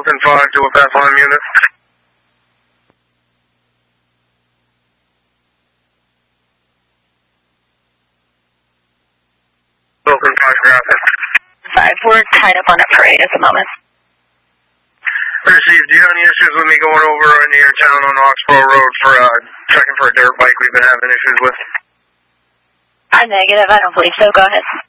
Falcon 5 to a Bethlehem unit. Falcon 5 graphic. 5, we're tied up on a parade at the moment. Received. Do you have any issues with me going over into your town on Oxbow Road for checking for a dirt bike we've been having issues with? I'm negative. I don't believe so. Go ahead.